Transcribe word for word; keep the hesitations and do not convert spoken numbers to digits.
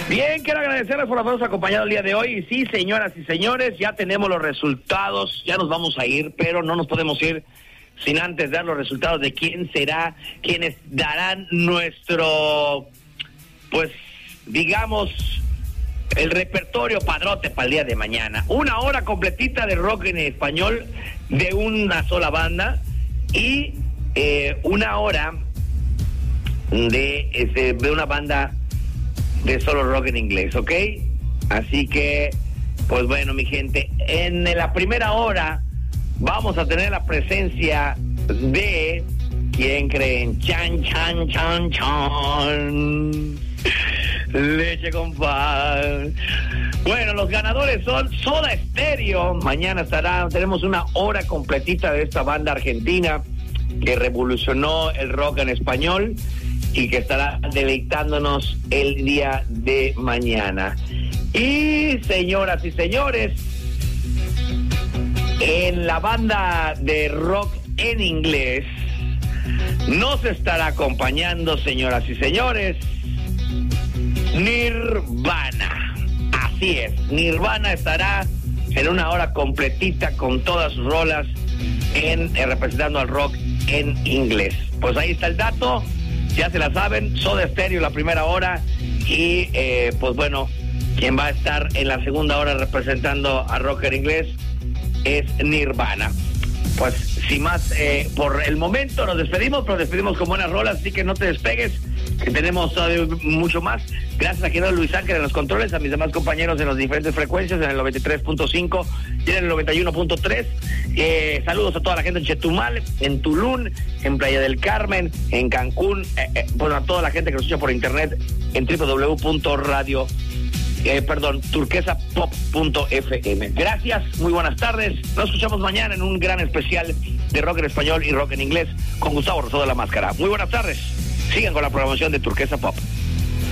Bien, quiero agradecerles por habernos acompañado el día de hoy. Y sí, señoras y señores, ya tenemos los resultados, ya nos vamos a ir, pero no nos podemos ir sin antes dar los resultados de quién será, quienes darán nuestro, pues, digamos, el repertorio padrote para el día de mañana. Una hora completita de rock en español de una sola banda y eh, una hora de, este, de una banda de solo rock en inglés, ¿ok? Así que, pues bueno, mi gente, en la primera hora vamos a tener la presencia de... ¿Quién creen? Chan, chan, chan, chan. Leche con pan. Bueno, los ganadores son Soda Stereo. Mañana estará, tenemos una hora completita de esta banda argentina que revolucionó el rock en español y que estará deleitándonos el día de mañana. Y señoras y señores, en la banda de rock en inglés nos estará acompañando, señoras y señores, Nirvana. Así es, Nirvana estará en una hora completita con todas sus rolas en, eh, representando al rock en inglés. Pues ahí está el dato. Ya se la saben, Soda Stereo la primera hora y eh, pues bueno, quien va a estar en la segunda hora representando a rock en inglés es Nirvana. Pues sin más, eh, por el momento nos despedimos, pero despedimos con buenas rolas, así que no te despegues, que tenemos todavía mucho más. Gracias a quien Luis Ángel en los controles, a mis demás compañeros en las diferentes frecuencias, en el noventa y tres punto cinco y en el noventa y uno punto tres. Eh, saludos a toda la gente en Chetumal, en Tulum, en Playa del Carmen, en Cancún, eh, eh, bueno, a toda la gente que nos escucha por internet en doble u doble u doble u punto radio, eh, perdón, turquesa pop punto f m. Gracias, muy buenas tardes. Nos escuchamos mañana en un gran especial de rock en español y rock en inglés con Gustavo Rosado de la Máscara. Muy buenas tardes. Sigan con la programación de Turquesa Pop.